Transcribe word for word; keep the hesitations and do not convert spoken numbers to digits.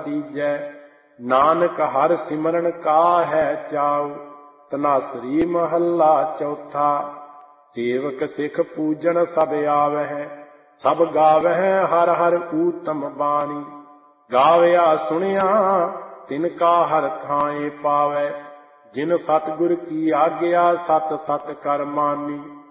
तीजै। नानक हर सिमरन का है चाऊ, तनासरी महला चौथा। सेवक सिख पूजन सब आवह, सब गावह हर हर ऊतम बाणी। गावया सुनिया तिनका हर थाए पावै, जिन सतगुर की आज्ञा सत सत कर मानी।